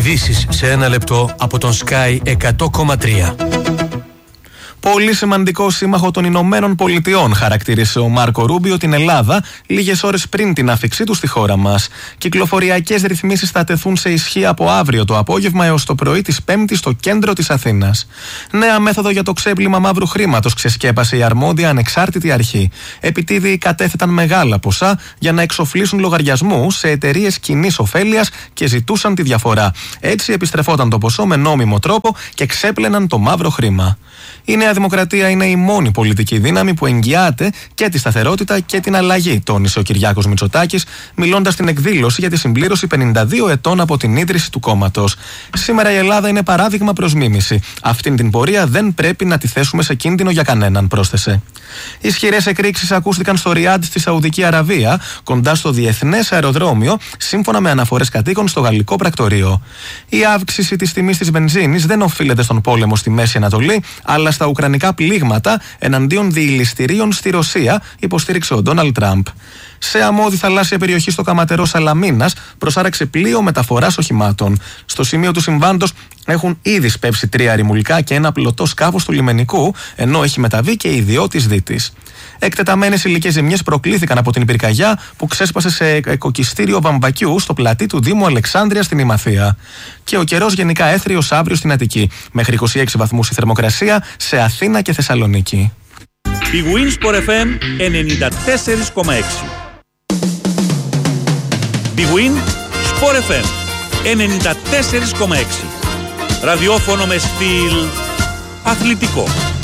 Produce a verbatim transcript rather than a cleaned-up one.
Ειδήσεις σε ένα λεπτό από τον Sky εκατό κόμμα τρία. Πολύ σημαντικό σύμμαχο των Ηνωμένων Πολιτειών, χαρακτήρισε ο Μάρκο Ρούμπιο την Ελλάδα λίγες ώρες πριν την άφιξή του στη χώρα μας. Κυκλοφοριακές ρυθμίσεις θα τεθούν σε ισχύ από αύριο το απόγευμα έως το πρωί της Πέμπτης στο κέντρο της Αθήνας. Νέα μέθοδο για το ξέπλυμα μαύρου χρήματος ξεσκέπασε η αρμόδια ανεξάρτητη αρχή. Επιτίδιοι κατέθεταν μεγάλα ποσά για να εξοφλήσουν λογαριασμούς σε εταιρείες κοινής ωφέλειας και ζητούσαν τη διαφορά. Έτσι επιστρεφόταν το ποσό με νόμιμο τρόπο και ξέπλαιναν το μαύρο χρήμα. Η Νέα Δημοκρατία είναι η μόνη πολιτική δύναμη που εγγυάται και τη σταθερότητα και την αλλαγή, τόνισε ο Κυριάκος Μητσοτάκης, μιλώντας στην εκδήλωση για τη συμπλήρωση πενήντα δύο ετών από την ίδρυση του κόμματος. Σήμερα η Ελλάδα είναι παράδειγμα προς μίμηση. Αυτήν την πορεία δεν πρέπει να τη θέσουμε σε κίνδυνο για κανέναν, πρόσθεσε. Ισχυρές εκρήξεις ακούστηκαν στο Ριάντ στη Σαουδική Αραβία, κοντά στο διεθνές αεροδρόμιο, σύμφωνα με αναφορές κατοίκων στο γαλλικό πρακτορείο. Η αύξηση της τιμής της βενζίνης δεν οφείλεται στον πόλεμο στη Μέση Ανατολή, αλλά στα ουκρανικά πλήγματα εναντίον διειληστηρίων στη Ρωσία, υποστήριξε ο Ντόναλντ Τραμπ. Σε αμμώδη θαλάσσια περιοχή στο Καματερό Σαλαμίνας προσάραξε πλοίο μεταφοράς οχημάτων. Στο σημείο του συμβάντος έχουν ήδη σπεύσει τρία ρημουλικά και ένα πλωτό σκάφος του λιμενικού, ενώ έχει μεταβεί και ιδιώτης δίτης. Εκτεταμένες υλικές ζημιές προκλήθηκαν από την πυρκαγιά που ξέσπασε σε εκοκιστήριο βαμβακιού στο πλατή του Δήμου Αλεξάνδρεια στην Ημαθία. Και ο καιρός γενικά έθριος αύριο στην Αττική. Μέχρι είκοσι έξι βαθμούς η θερμοκρασία σε Αθήνα και Θεσσαλονίκη. Η Winsport εφ εμ ενενήντα τέσσερα κόμμα έξι. Η Winsport εφ εμ ενενήντα τέσσερα κόμμα έξι. Ραδιόφωνο με στυλ αθλητικό.